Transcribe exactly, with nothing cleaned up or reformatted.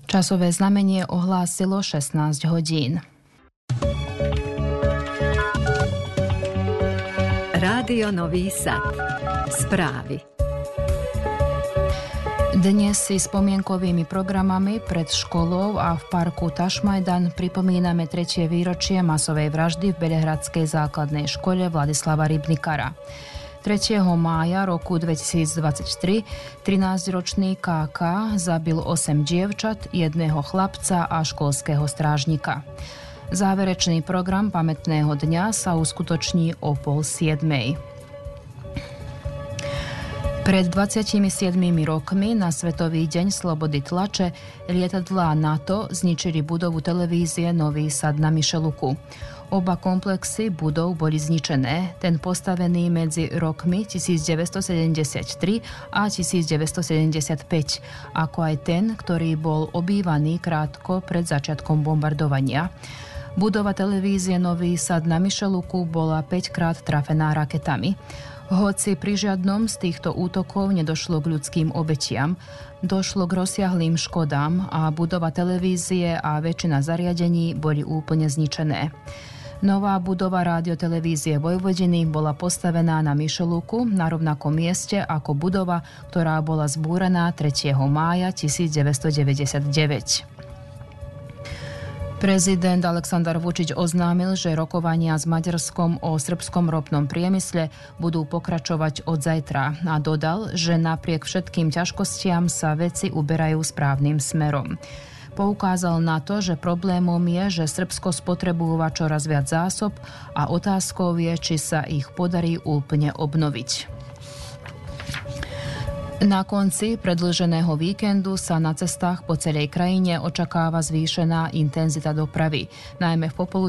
Časové znamenie ohlásilo šestnásť hodín. Rádio Nový Sad. Správy. Dnes si spomienkovými programami pred školou a v parku Tašmajdan pripomíname tretie výročie masovej vraždy v Belehradskej základnej škole Vladislava Rybnikara. tretieho mája roku dvetisícdvadsaťtri trinásťročný ká ká zabil osem dievčat, jedného chlapca a školského strážnika. Záverečný program pamätného dňa sa uskutoční o pol siedmej. Pred dvadsiatimi siedmimi rokmi na Svetový deň slobody tlače lietadlá NATO zničili budovu televízie Nový Sad na Mišeluku. Oba komplexy budov boli zničené, ten postavený medzi rokmi devätnásťsedemdesiattri a devätnásťsedemdesiatpäť, ako aj ten, ktorý bol obývaný krátko pred začiatkom bombardovania. Budova televízie Nový Sad na Mišeluku bola päťkrát trafená raketami. Hoci pri žiadnom z týchto útokov nedošlo k ľudským obetiam, došlo k rozsiahlým škodám a budova televízie a väčšina zariadení boli úplne zničené. Nová budova radiotelevízie Vojvodiny bola postavená na Mišeluku na rovnakom mieste ako budova, ktorá bola zbúraná tretieho mája devätnásťstodeväťdesiatdeväť. Prezident Aleksandar Vučić oznámil, že rokovania s Maďarskom o srbskom ropnom priemysle budú pokračovať od zajtra a dodal, že napriek všetkým ťažkostiam sa veci uberajú správnym smerom. Poukázal na to, že problémom je, že Srbsko spotrebúva čoraz viac zásob a otázkou je, či sa ich podarí úplne obnoviť. Na konci predĺženého víkendu sa na cestách po celej krajine očakáva zvýšená intenzita dopravy, najmä v popoludní